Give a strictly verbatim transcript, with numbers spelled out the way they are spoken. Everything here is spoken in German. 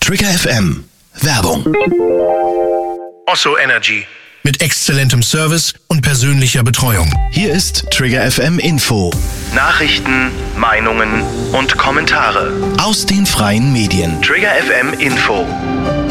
Trigger F M. Werbung. Osso Energy. Mit exzellentem Service und persönlicher Betreuung. Hier ist Trigger F M Info. Nachrichten, Meinungen und Kommentare Aus den freien Medien. Trigger F M Info.